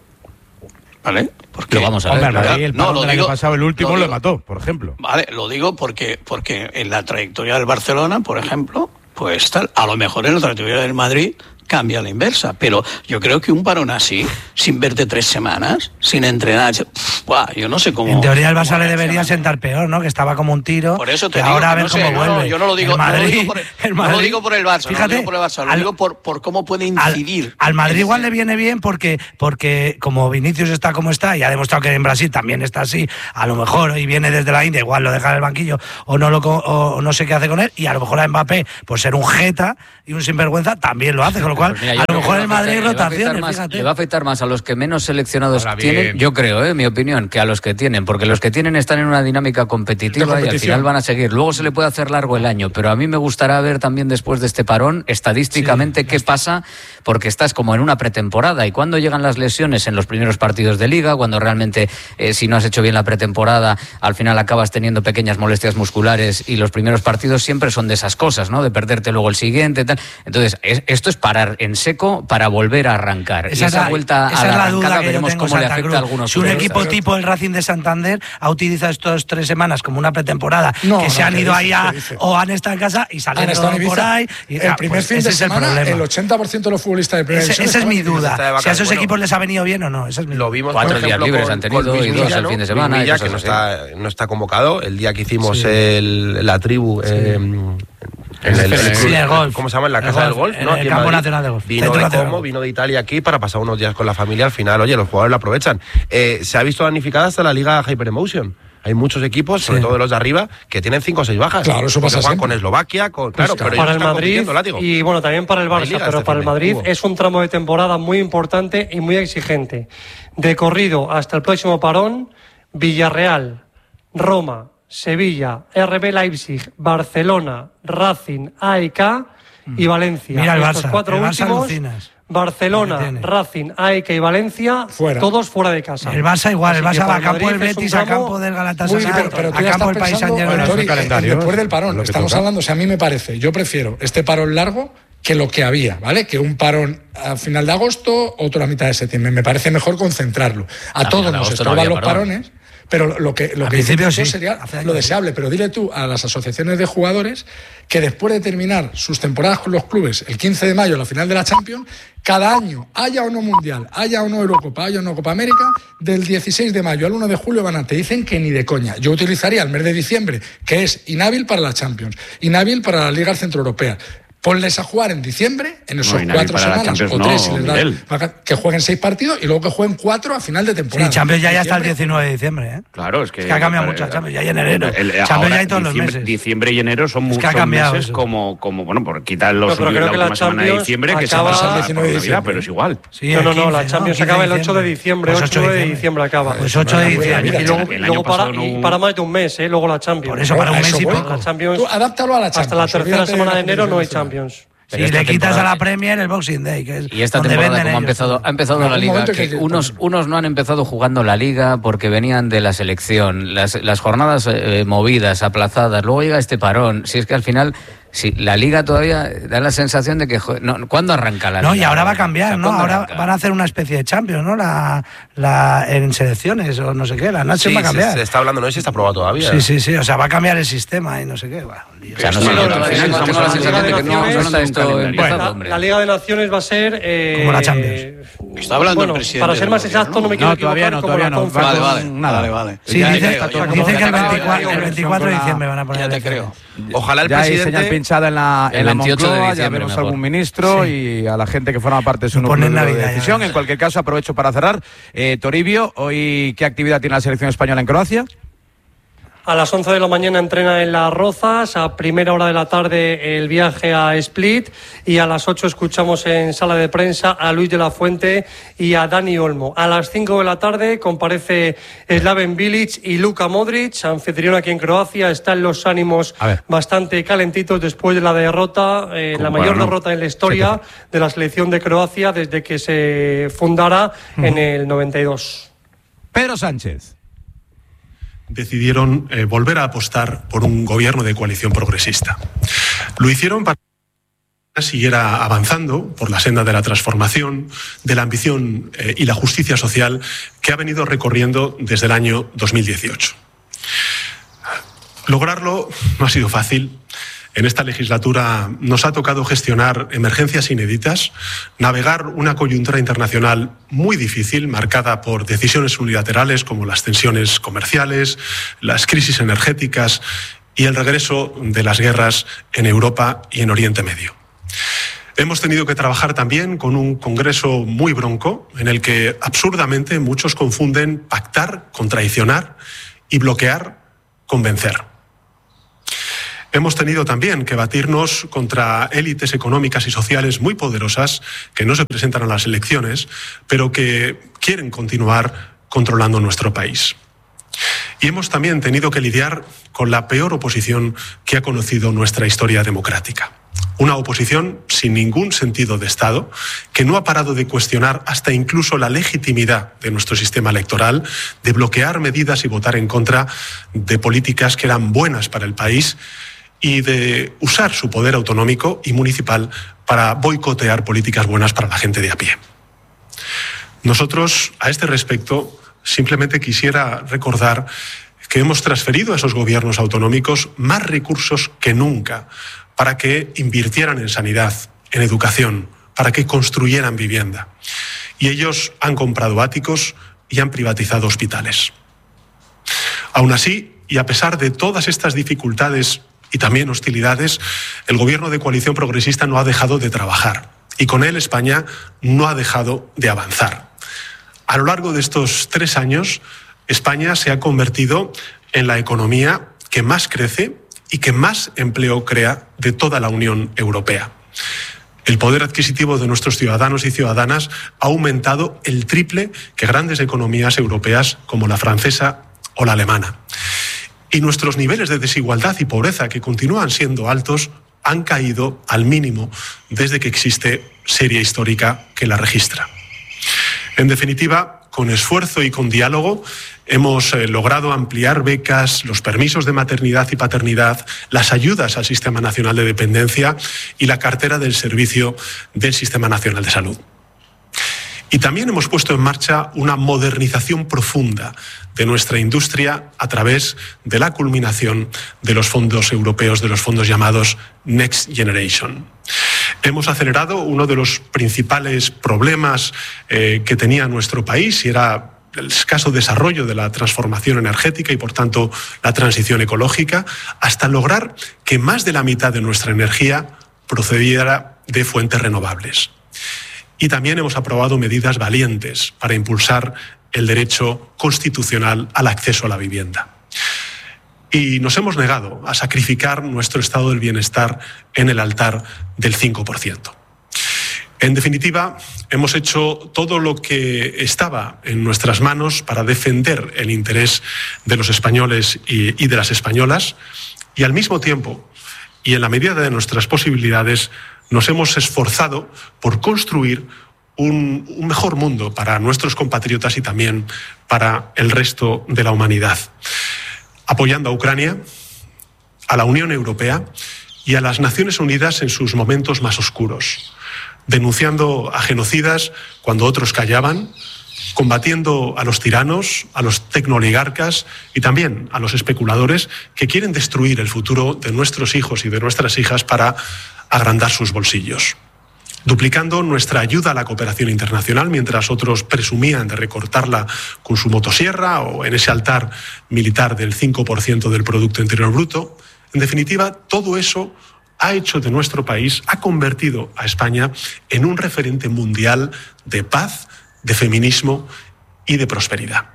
¿Vale? Porque Lo vamos a Hombre, ver. al Madrid, el No, parón lo del año digo- pasado, el último, lo lo digo. mató, por ejemplo. Vale, lo digo porque, porque en la trayectoria del Barcelona, por ejemplo, pues tal, a lo mejor en la trayectoria del Madrid cambia la inversa, pero yo creo que un parón así, sin verte tres semanas, sin entrenar, pff, Buah, yo no sé cómo. En teoría el Barça le debería sentar peor, ¿no? Que estaba como un tiro. Por eso te y digo ahora que a ver no sé, cómo no, vuelve. no, yo no lo digo, el Madrid, no lo digo por el, el Madrid, no lo digo por el Barça, fíjate, no lo digo por el Barça, lo al, digo por, por cómo puede incidir. Al, al Madrid igual le viene bien porque, porque como Vinicius está como está y ha demostrado que en Brasil también está así, a lo mejor y viene desde la India, igual lo deja en el banquillo o no lo o no sé qué hace con él, y a lo mejor a Mbappé, por ser un jeta y un sinvergüenza, también lo hace, con lo cual Pues mira, a lo mejor el Madrid rotaciones, más, fíjate. le va a afectar más a los que menos seleccionados Ahora tienen, bien. yo creo, eh, mi opinión, que a los que tienen, porque los que tienen están en una dinámica competitiva y al final van a seguir. Luego se le puede hacer largo el año, pero a mí me gustará ver también después de este parón, estadísticamente, sí, qué pasa, porque estás como en una pretemporada y cuando llegan las lesiones en los primeros partidos de Liga, cuando realmente eh, si no has hecho bien la pretemporada, al final acabas teniendo pequeñas molestias musculares y los primeros partidos siempre son de esas cosas, ¿no? De perderte luego el siguiente, tal. Entonces, es, esto es parar en seco para volver a arrancar. Esa, y esa la, vuelta esa a la, es la arrancada duda que veremos yo tengo, cómo le Santa afecta Cruz. a algunos. Si un futbolistas. equipo tipo el Racing de Santander ha utilizado estas tres semanas como una pretemporada, No, que no, se han ¿qué ido dice? ahí a, ¿Qué dice? o han estado en casa y salen Han estado en por Ibiza. ahí. Y, el ah, primer pues fin de ese semana, es el, problema. el ochenta por ciento de los futbolistas de primera Ese, división esa es mi estaban en duda. Ibiza. Si a esos equipos les ha venido bien o no. Esa es mi Lo vimos, Cuatro por ejemplo, días libres con, han tenido con Luis y dos Villa, el ¿no? fin de semana Luis y Villa, cosas que no así. está, no está convocado. El día que hicimos Sí. el, la tribu Sí. eh, en el, el, Sí, el golf. ¿cómo se llama? En la El casa golf, del golf, en ¿no? el Aquí en Campo Madrid. Nacional de Golf. Vino Centro de Nacional de Como, Golf. vino de Italia aquí para pasar unos días con la familia. Al final, oye, los jugadores lo aprovechan. Eh, se ha visto damnificada hasta la Liga Hyperemotion. Hay muchos equipos, sobre Sí. todo los de arriba, que tienen cinco o seis bajas. Claro, eso Porque pasa juegan siempre. con Eslovaquia, con, claro, claro. pero Para ellos el están Madrid compitiendo, látigo. y bueno, también para el Hay Barça, liga pero este para el fin de- Madrid hubo. es un tramo de temporada muy importante y muy exigente. De corrido hasta el próximo parón, Villarreal, Roma, Sevilla, R B Leipzig, Barcelona, Racing, A E K y Valencia. Mira el Estos Barça, cuatro el Barça últimos, alucinas. Lo Barcelona, que tiene. Racing, A E K y Valencia, Fuera. todos fuera de casa. El Barça igual, el Así que Barça va para a campo Madrid del es un Betis, a tramo campo del muy Galatasaray, Sí, pero, pero tú a ya campo estás del País pensando, Saint-Germain. Tori, es el calendario, después del es parón. lo que Estamos toca. hablando, o sea, a mí me parece, yo prefiero este parón largo que lo que había, ¿vale? Que un parón a final de agosto, otro a mitad de septiembre. Me parece mejor concentrarlo. A, A todos final de nos agosto no estorban había los parón. parones, pero lo que, lo Al que dice principio Tito sí, sería hace años lo sí. deseable. Pero dile tú a las asociaciones de jugadores que después de terminar sus temporadas con los clubes el quince de mayo, la final de la Champions, cada año, haya o no Mundial, haya o no Eurocopa, haya o no Copa América, del dieciséis de mayo al uno de julio van a, te dicen que ni de coña. Yo utilizaría el mes de diciembre, que es inhábil para la Champions, inhábil para la Liga Centroeuropea. Ponles a jugar en diciembre, en esos No, inhábil cuatro para la semanas Champions o tres, no, si les da, Miguel. que jueguen seis partidos y luego que jueguen cuatro a final de temporada. Sí, Champions ya, ya está el Diciembre. diecinueve de diciembre, ¿eh? Claro, es que... Es que ha cambiado mucho la Champions, ya hay en enero. El- Champions ahora, ya hay todos los diciembre, meses. Diciembre y enero son Es que muchos ha cambiado meses eso. como, como, bueno, por quitar los No, pero creo la que la última semana de Champions diciembre que se acaba- pasa el por diecinueve de Navidad, diciembre. pero es igual. Sí, No, el no, no, la quince, Champions quince acaba el ocho de diciembre, Pues ocho de diciembre acaba. Pues ocho de diciembre. Mira, Y luego, el luego año para, pasado no y hubo- para más de un mes, ¿eh? Luego la Champions. Por eso, para A un mes eso y voy. poco. La Champions, Tú adáptalo a la Champions. hasta la tercera olvídate de semana de la enero no hay competición Champions. Sí, Pero esta le quitas a temporada- la Premier el Boxing Day, que es Y esta donde temporada, venden como ha ellos. empezado, ha empezado En la algún liga, momento hay que que- unos, unos no han empezado jugando la liga porque venían de la selección, las, las jornadas eh, movidas, aplazadas, luego llega este parón. Si es que al final, si la liga todavía da la sensación de que, jo- no, ¿cuándo arranca la liga? No, y ahora va a O sea, cambiar, ¿no? ¿cuándo Ahora arranca? van a hacer una especie de Champions, ¿no? La, la, en selecciones o no sé qué, la Nations Sí, va a se, cambiar. se está hablando, no sé si está aprobado todavía. Sí, sí, sí, o sea, va a cambiar el sistema y no sé qué. Bueno, lío. O sea, no Sí, sé, no, yo no, todavía al final tengo estamos la hablando sensación de de que no, naciones, no está esto calendario. empezado, La, hombre. la Liga de Naciones va a ser... eh, Como la Champions. Está hablando bueno, el presidente para ser del más gobierno, exacto, no me ¿no? quiero No, todavía equivocar, no, como todavía la no. Conference. Vale, Falta vale. un- nada. Vale, vale. Sí, Ya- dice, ya está todo dicen que el controlado. veinticuatro, el veinticuatro de diciembre van a poner Ya te elecciones. creo. Ojalá el Ya hay presidente... señal pinchada en la, El en la veintiocho de Moncloa, ya diciembre vemos mejor. algún ministro Sí. y a la gente que forma parte de su Lo núcleo ponen de Navidad, ya decisión. verás. En cualquier caso, aprovecho para cerrar. Eh, Toribio, hoy ¿qué actividad tiene la selección española en Croacia? A las once de la mañana entrena en Las Rozas, a primera hora de la tarde el viaje a Split y a las ocho escuchamos en sala de prensa a Luis de la Fuente y a Dani Olmo. A las cinco de la tarde comparece Slaven Bilic y Luka Modric, anfitrión aquí en Croacia. Están los ánimos A ver. bastante calentitos después de la derrota, eh, la ¿Cómo mayor para no? derrota en la historia de la selección de Croacia desde que se fundara en el noventa y dos. Pedro Sánchez. Decidieron eh, volver a apostar por un gobierno de coalición progresista. Lo hicieron para que siguiera avanzando por la senda de la transformación, de la ambición eh, y la justicia social que ha venido recorriendo desde el año dos mil dieciocho. Lograrlo no ha sido fácil. En esta legislatura nos ha tocado gestionar emergencias inéditas, navegar una coyuntura internacional muy difícil, marcada por decisiones unilaterales como las tensiones comerciales, las crisis energéticas y el regreso de las guerras en Europa y en Oriente Medio. Hemos tenido que trabajar también con un Congreso muy bronco, en el que absurdamente muchos confunden pactar con traicionar y bloquear con vencer. Hemos tenido también que batirnos contra élites económicas y sociales muy poderosas que no se presentan a las elecciones, pero que quieren continuar controlando nuestro país. Y hemos también tenido que lidiar con la peor oposición que ha conocido nuestra historia democrática. Una oposición sin ningún sentido de Estado, que no ha parado de cuestionar hasta incluso la legitimidad de nuestro sistema electoral, de bloquear medidas y votar en contra de políticas que eran buenas para el país y de usar su poder autonómico y municipal para boicotear políticas buenas para la gente de a pie. Nosotros, a este respecto, simplemente quisiera recordar que hemos transferido a esos gobiernos autonómicos más recursos que nunca para que invirtieran en sanidad, en educación, para que construyeran vivienda. Y ellos han comprado áticos y han privatizado hospitales. Aún así, y a pesar de todas estas dificultades y también hostilidades, el gobierno de coalición progresista no ha dejado de trabajar y con él España no ha dejado de avanzar. A lo largo de estos tres años, España se ha convertido en la economía que más crece y que más empleo crea de toda la Unión Europea. El poder adquisitivo de nuestros ciudadanos y ciudadanas ha aumentado el triple que grandes economías europeas como la francesa o la alemana. Y nuestros niveles de desigualdad y pobreza, que continúan siendo altos, han caído al mínimo desde que existe serie histórica que la registra. En definitiva, con esfuerzo y con diálogo, hemos eh, logrado ampliar becas, los permisos de maternidad y paternidad, las ayudas al Sistema Nacional de Dependencia y la cartera del servicio del Sistema Nacional de Salud. Y también hemos puesto en marcha una modernización profunda de nuestra industria a través de la culminación de los fondos europeos, de los fondos llamados Next Generation. Hemos acelerado uno de los principales problemas eh, que tenía nuestro país, y era el escaso desarrollo de la transformación energética y, por tanto, la transición ecológica, hasta lograr que más de la mitad de nuestra energía procediera de fuentes renovables. Y también hemos aprobado medidas valientes para impulsar el derecho constitucional al acceso a la vivienda. Y nos hemos negado a sacrificar nuestro estado del bienestar en el altar del cinco por ciento. En definitiva, hemos hecho todo lo que estaba en nuestras manos para defender el interés de los españoles y, y de las españolas, y al mismo tiempo, y en la medida de nuestras posibilidades, nos hemos esforzado por construir un, un mejor mundo para nuestros compatriotas y también para el resto de la humanidad, apoyando a Ucrania, a la Unión Europea y a las Naciones Unidas en sus momentos más oscuros, denunciando a genocidas cuando otros callaban, combatiendo a los tiranos, a los tecnooligarcas y también a los especuladores que quieren destruir el futuro de nuestros hijos y de nuestras hijas para agrandar sus bolsillos. Duplicando nuestra ayuda a la cooperación internacional mientras otros presumían de recortarla con su motosierra o en ese altar militar del cinco por ciento del Producto Interior Bruto. En definitiva, todo eso ha hecho de nuestro país, ha convertido a España en un referente mundial de paz, de feminismo y de prosperidad.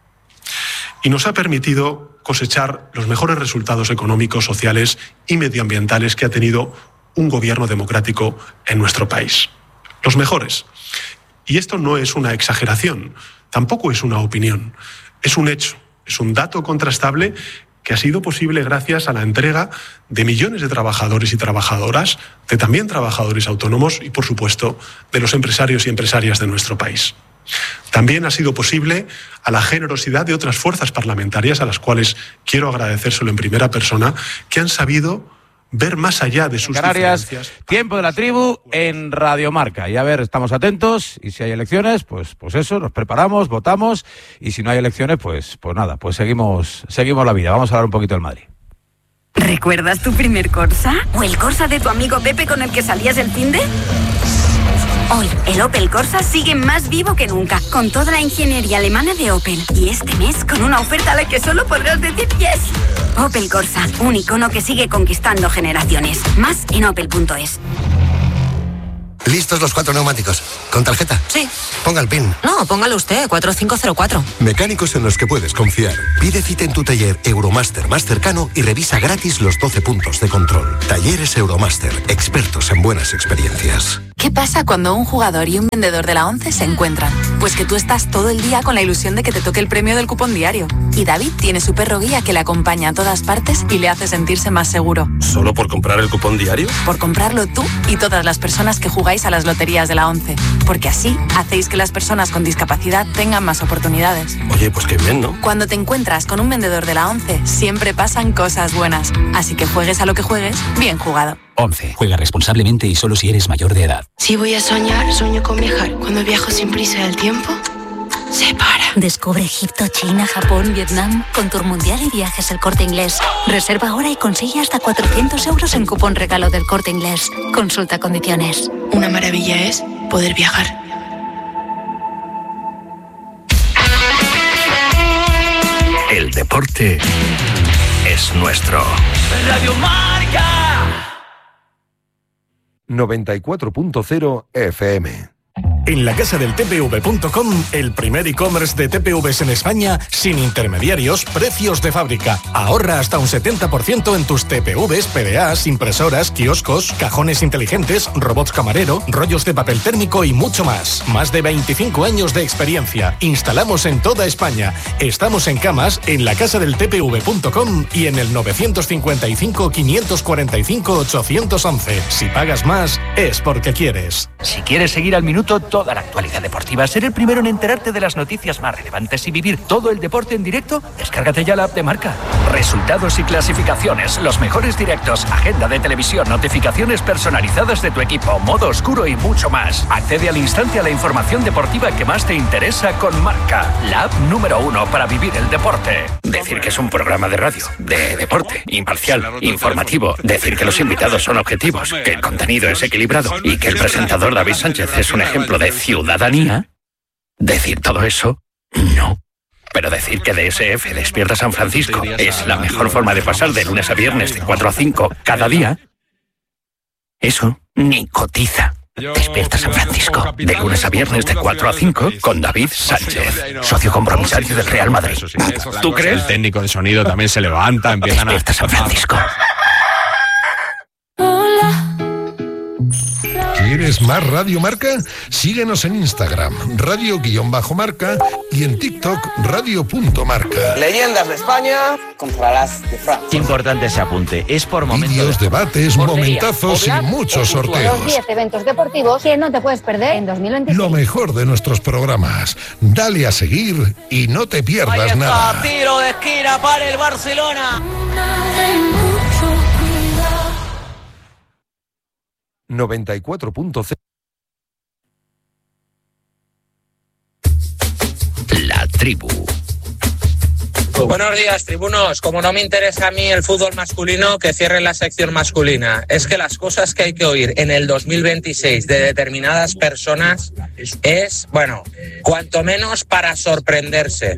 Y nos ha permitido cosechar los mejores resultados económicos, sociales y medioambientales que ha tenido un gobierno democrático en nuestro país. Los mejores. Y esto no es una exageración, tampoco es una opinión, es un hecho, es un dato contrastable que ha sido posible gracias a la entrega de millones de trabajadores y trabajadoras, de también trabajadores autónomos y, por supuesto, de los empresarios y empresarias de nuestro país. También ha sido posible a la generosidad de otras fuerzas parlamentarias, a las cuales quiero agradecérselo en primera persona, que han sabido ver más allá de sus Canarias, diferencias. Tiempo de la tribu en Radio Marca. Y a ver, estamos atentos, y si hay elecciones, pues pues eso, nos preparamos, votamos, y si no hay elecciones, pues pues nada, pues seguimos seguimos la vida. Vamos a hablar un poquito del Madrid. ¿Recuerdas tu primer Corsa? ¿O el Corsa de tu amigo Pepe con el que salías el finde? Hoy, el Opel Corsa sigue más vivo que nunca, con toda la ingeniería alemana de Opel. Y este mes, con una oferta a la que solo podrás decir yes. Opel Corsa, un icono que sigue conquistando generaciones. Más en opel punto es. ¿Listos los cuatro neumáticos? ¿Con tarjeta? Sí. Ponga el PIN. No, póngalo usted, cuatro cinco cero cuatro. Mecánicos en los que puedes confiar. Pide cita en tu taller Euromaster más cercano y revisa gratis los doce puntos de control. Talleres Euromaster, expertos en buenas experiencias. ¿Qué pasa cuando un jugador y un vendedor de la ONCE se encuentran? Pues que tú estás todo el día con la ilusión de que te toque el premio del cupón diario. Y David tiene su perro guía que le acompaña a todas partes y le hace sentirse más seguro. ¿Solo por comprar el cupón diario? Por comprarlo tú y todas las personas que jugáis a las loterías de la ONCE. Porque así hacéis que las personas con discapacidad tengan más oportunidades. Oye, pues qué bien, ¿no? Cuando te encuentras con un vendedor de la ONCE, siempre pasan cosas buenas. Así que juegues a lo que juegues, bien jugado. ONCE. Juega responsablemente y solo si eres mayor de edad. Si voy a soñar, sueño con viajar. Cuando viajo sin prisa del tiempo, se para. Descubre Egipto, China, Japón, Vietnam con Tour Mundial y Viajes El Corte Inglés. Reserva ahora y consigue hasta cuatrocientos euros en cupón regalo del Corte Inglés. Consulta condiciones. Una maravilla es poder viajar. El deporte es nuestro. Radio Marca. noventa y cuatro punto cero F M. En la casa del T P V punto com, el primer e-commerce de T P Vs en España, sin intermediarios, precios de fábrica. Ahorra hasta un setenta por ciento en tus T P Vs, P D As, impresoras, kioscos, cajones inteligentes, robots camarero, rollos de papel térmico y mucho más. Más de veinticinco años de experiencia. Instalamos en toda España. Estamos en Camas, en la casa del T P V punto com y en el nueve cinco cinco, quinientos cuarenta y cinco, ochocientos once. Si pagas más, es porque quieres. Si quieres seguir al minuto toda la actualidad deportiva, ser el primero en enterarte de las noticias más relevantes y vivir todo el deporte en directo, descárgate ya la app de Marca. Resultados y clasificaciones, los mejores directos, agenda de televisión, notificaciones personalizadas de tu equipo, modo oscuro y mucho más. Accede al instante a la información deportiva que más te interesa con Marca, la app número uno para vivir el deporte. Decir que es un programa de radio, de deporte, imparcial, informativo. Decir que los invitados son objetivos, que el contenido es equilibrado y que el presentador David Sánchez es un ejemplo de ciudadanía. Decir todo eso, no. Pero decir que D S F Despierta San Francisco es la mejor forma de pasar de lunes a viernes de cuatro a cinco cada día, eso ni cotiza. Despierta San Francisco, de lunes a viernes de cuatro a cinco con David Sánchez, socio compromisario del Real Madrid. ¿Tú crees? El técnico de sonido también se levanta, empiezan a... Despierta San Francisco. ¿Quieres más Radio Marca? Síguenos en Instagram, radio-marca y en TikTok, radio.marca. Leyendas de España contra las de Francia. Qué importante ese apunte. Es por momentos. Vídeos, debates, momentazos y muchos sorteos. Los diez eventos deportivos que no te puedes perder en dos mil veintiséis. Lo mejor de nuestros programas. Dale a seguir y no te pierdas Ahí está, nada. tiro de esquina para el Barcelona. noventa y cuatro punto cero. La tribu. Buenos días, tribunos. Como no me interesa a mí el fútbol masculino, que cierren la sección masculina. Es que las cosas que hay que oír en el dos mil veintiséis de determinadas personas es, bueno, cuanto menos para sorprenderse.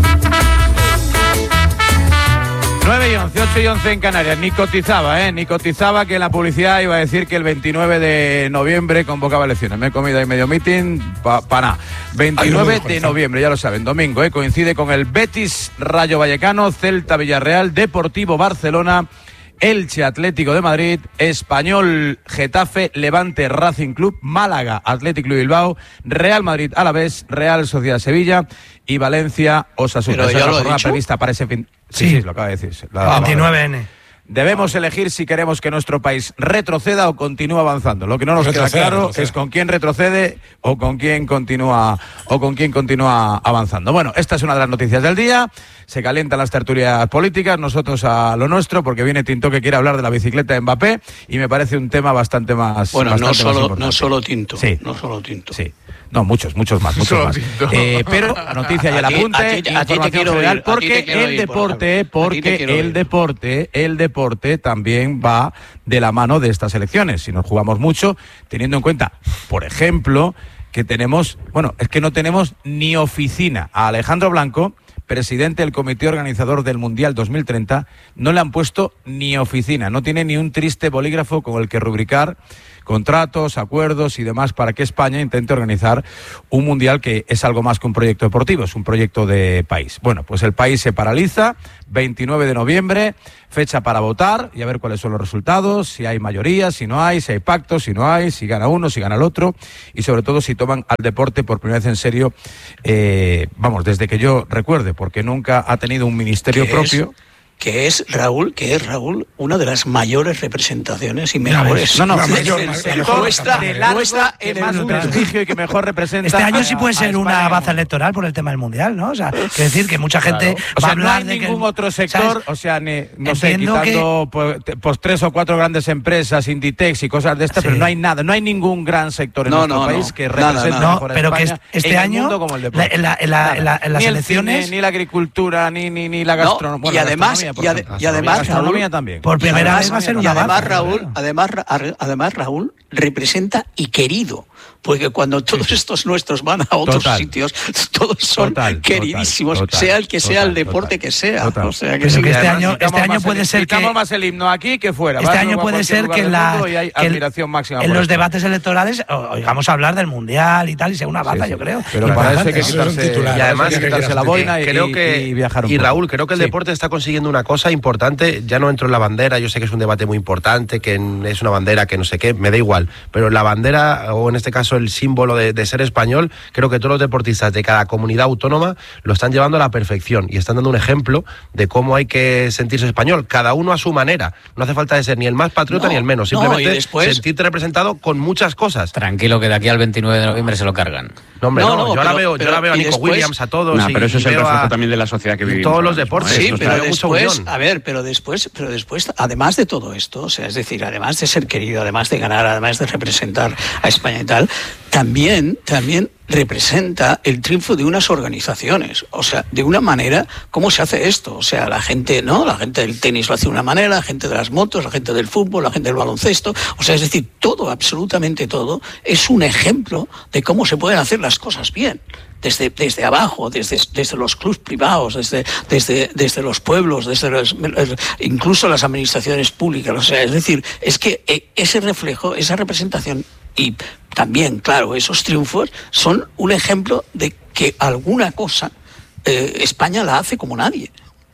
nueve y once, ocho y once en Canarias. Ni cotizaba, ¿eh? Ni cotizaba que la publicidad iba a decir que el veintinueve de noviembre convocaba elecciones. Me he comido ahí medio meeting para pa nada. veintinueve de noviembre, ya lo saben, domingo, ¿eh? Coincide con el Betis Rayo Vallecano, Celta Villarreal, Deportivo Barcelona, Elche Atlético de Madrid, Español Getafe, Levante Racing Club, Málaga Atlético de Bilbao, Real Madrid Alavés, Real Sociedad Sevilla y Valencia Osasuna. Pero Esa ya es la lo he jornada dicho. prevista para ese fin. Sí, sí, lo acaba de decir. La- veintinueve ene. Debemos elegir si queremos que nuestro país retroceda o continúe avanzando. Lo que no nos Retroceda, queda claro retroceda. es con quién retrocede o con quién continúa o con quién continúa avanzando. Bueno, esta es una de las noticias del día. Se calientan las tertulias políticas, nosotros a lo nuestro, porque viene Tinto que quiere hablar de la bicicleta de Mbappé y me parece un tema bastante más. Bueno, no bastante más solo, importante. no solo Tinto. Sí. No solo Tinto. Sí. No, muchos, muchos más, muchos más. Eh, pero la noticia y el apunte, a ti, a ti te quiero general, oír, porque el ir, deporte, por porque el deporte, el deporte también va de la mano de estas elecciones. Si nos jugamos mucho, teniendo en cuenta, por ejemplo, que tenemos, bueno, es que no tenemos ni oficina. A Alejandro Blanco, presidente del comité organizador del Mundial dos mil treinta, no le han puesto ni oficina, no tiene ni un triste bolígrafo con el que rubricar contratos, acuerdos y demás para que España intente organizar un mundial que es algo más que un proyecto deportivo, es un proyecto de país. Bueno, pues el país se paraliza, veintinueve de noviembre, fecha para votar y a ver cuáles son los resultados, si hay mayoría, si no hay, si hay pactos, si no hay, si gana uno, si gana el otro y sobre todo si toman al deporte por primera vez en serio, eh, vamos, desde que yo recuerde, porque nunca ha tenido un ministerio propio. Es? que es Raúl, que es Raúl una de las mayores representaciones y mejores. No, no, no, mayor, el, mayor, el, mejor, nuestra, de largo, nuestra que en más el prestigio y que mejor representa. Este año sí a, puede a ser España una baza electoral por el tema del mundial, ¿no? O sea, quiero decir que mucha gente claro. va o sea, a hablar no hay de ningún que, otro sector, ¿sabes? o sea, ni, no sé, Entiendo quitando pues, pues tres o cuatro grandes empresas, Inditex y cosas de estas, sí. Pero no hay nada, no hay ningún gran sector en no, nuestro no, país no. que represente nada, nada. mejor a pero España que este en año el mundo como el deporte. En, la, en, la, en, la, en las ni elecciones el cine, ni la agricultura, ni ni, ni la gastronomía. No, bueno, y además, gastronomía, y, ade- y además, gastronomía también. Por primera vez va a ser una y además, baza, Raúl, claro. además, además Raúl representa y querido, porque cuando todos estos nuestros van a otros Total. sitios, todos son Total, queridísimos, total, sea el que sea total, el deporte total, que sea. total. O sea que Pero sí, que este además, año, este año puede ser que más el himno aquí que fuera. Este Vas año a puede cualquier ser lugar que, del la, mundo y hay que el- admiración máxima en por los esto. debates electorales o- oigamos hablar del mundial y tal y sea una baza, Sí, sí. yo creo. Pero Y para eso hay bastante. que Eso es un quitarse, titular. y además Eso es que quitarse la quieras boina y, creo que, y viajar un y poco. Raúl, creo que el Sí. deporte está consiguiendo una cosa importante, ya no entro en la bandera, yo sé que es un debate muy importante, que es una bandera que no sé qué, me da igual, pero la bandera, o en este caso el símbolo de, de ser español, creo que todos los deportistas de cada comunidad autónoma lo están llevando a la perfección y están dando un ejemplo de cómo hay que sentirse español, cada uno a su manera, no hace falta de ser ni el más patriota No, ni el menos, no, simplemente y después- sentirte representado con muchas cosas. Tranquilo que de aquí al veintinueve de noviembre se lo cargan. No, hombre, No, no, no, yo ahora pero- veo, yo pero- ahora veo a y Nico después- Williams, a todos. No, y- pero eso y es el veo reflejo a- también de la sociedad que en vivimos. todos los ahora mismo, deportes. ¿eh? Sí, Eso pero está- hay mucha después, unión. a ver, pero después, pero después, además de todo esto, o sea, es decir, además de ser querido, además de ganar, además de representar a España y tal, también, también representa el triunfo de unas organizaciones, o sea, de una manera, ¿cómo se hace esto? O sea, la gente, ¿no? La gente del tenis lo hace de una manera, la gente de las motos, la gente del fútbol, la gente del baloncesto, o sea, es decir, todo, absolutamente todo, es un ejemplo de cómo se pueden hacer las cosas bien. Desde, desde abajo, desde, desde los clubs privados, desde, desde, desde los pueblos, desde los, incluso las administraciones públicas. O sea, es decir, es que ese reflejo, esa representación y también, claro, esos triunfos son un ejemplo de que alguna cosa eh, España la hace como nadie.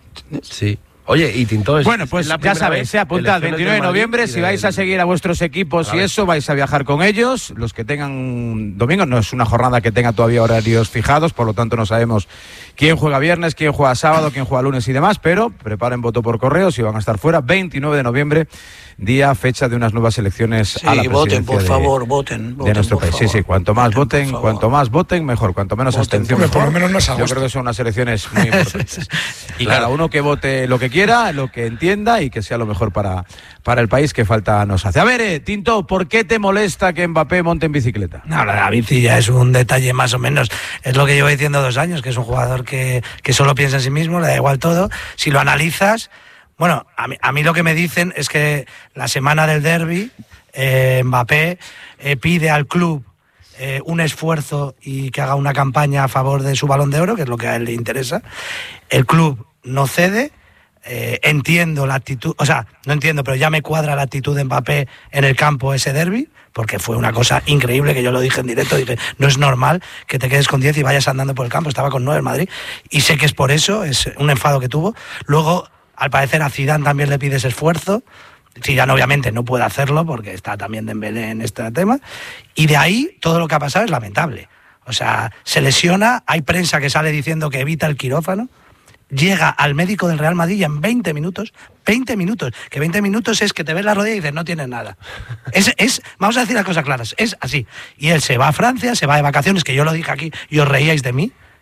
Sí. Oye, y Tinto es. Bueno, pues es la ya primera sabéis, vez se apunta el elecciones veintinueve de del Madrid noviembre. y Si del- vais a seguir a vuestros equipos A y ver. eso, vais a viajar con ellos. Los que tengan domingo, no es una jornada que tenga todavía horarios fijados, por lo tanto no sabemos quién juega viernes, quién juega sábado, quién juega lunes y demás, pero preparen voto por correo si van a estar fuera. veintinueve de noviembre, día, fecha de unas nuevas elecciones Sí, a la presidencia voten, por de, favor, voten, de voten, nuestro por país. Sí, favor. sí, cuanto más voten, por cuanto más voten, mejor. Cuanto menos Voten, abstención, Hombre, por mejor. lo menos no es Yo agosto. creo que son unas elecciones muy importantes. Y cada uno que vote lo que quiera, lo que entienda y que sea lo mejor para, para el país que falta nos hace. A ver, eh, Tinto, ¿por qué te molesta que Mbappé monte en bicicleta? No, la bici ya es un detalle más o menos. Es lo que llevo diciendo dos años, que es un jugador que, que solo piensa en sí mismo, le da igual todo. Si lo analizas, bueno, a mí, a mí lo que me dicen es que la semana del derbi, eh, Mbappé eh, pide al club eh, un esfuerzo y que haga una campaña a favor de su Balón de Oro, que es lo que a él le interesa. El club no cede. Eh, entiendo la actitud, o sea, no entiendo, pero ya me cuadra la actitud de Mbappé en el campo ese derbi, porque fue una cosa increíble, que yo lo dije en directo, dije, no es normal que te quedes con diez y vayas andando por el campo, estaba con nueve en Madrid, y sé que es por eso, es un enfado que tuvo. Luego, al parecer a Zidane también le pides esfuerzo, Zidane obviamente no puede hacerlo, porque está también Dembélé en este tema, y de ahí todo lo que ha pasado es lamentable. O sea, se lesiona, hay prensa que sale diciendo que evita el quirófano, llega al médico del Real Madrid y en veinte minutos, veinte minutos, que veinte minutos es que te ves la rodilla y dices, no tienes nada. Es, es, vamos a decir las cosas claras, es así. Y él se va a Francia, se va de vacaciones, que yo lo dije aquí y os reíais de mí,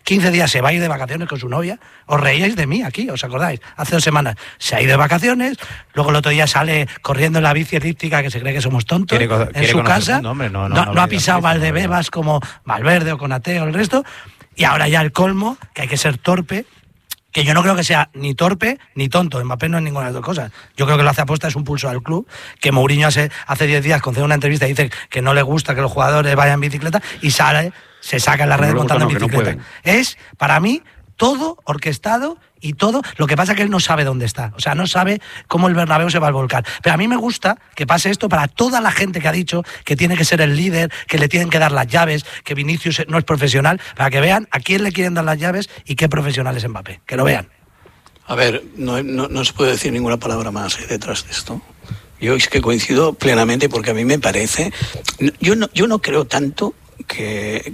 quince días se va a ir de vacaciones con su novia. Os reíais de mí aquí, ¿os acordáis? Hace dos semanas se ha ido de vacaciones, luego el otro día sale corriendo en la bici elíptica que se cree que somos tontos Quiere, en quiere su casa. No, hombre, no, no, no, no, no ha no, pisado no, Valdebebas como Valverde o Konate o el resto. Y ahora ya el colmo, que hay que ser torpe, que yo no creo que sea ni torpe ni tonto. Mbappé no es ninguna de las dos cosas. Yo creo que lo hace aposta, es un pulso al club, que Mourinho hace hace diez días concede una entrevista y dice que no le gusta que los jugadores vayan en bicicleta y sale, se saca en las redes montando en bicicleta. No es, para mí, todo orquestado y todo. Lo que pasa es que él no sabe dónde está. O sea, no sabe cómo el Bernabéu se va a volcar. Pero a mí me gusta que pase esto para toda la gente que ha dicho que tiene que ser el líder, que le tienen que dar las llaves, que Vinicius no es profesional, para que vean a quién le quieren dar las llaves y qué profesional es Mbappé. Que lo vean. A ver, no, no, no se puede decir ninguna palabra más eh, detrás de esto. Yo es que coincido plenamente porque a mí me parece... Yo no, yo no creo tanto que,